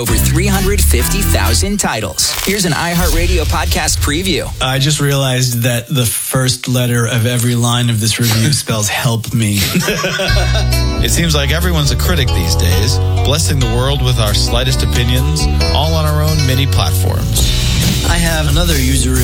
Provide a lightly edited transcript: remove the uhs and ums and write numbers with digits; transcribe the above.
Over 350,000 titles. Here's an iHeartRadio podcast preview. I just realized that the first letter of every line of this review spells help me. It seems like everyone's a critic these days, blessing the world with our slightest opinions, all on our own mini platforms. I have another user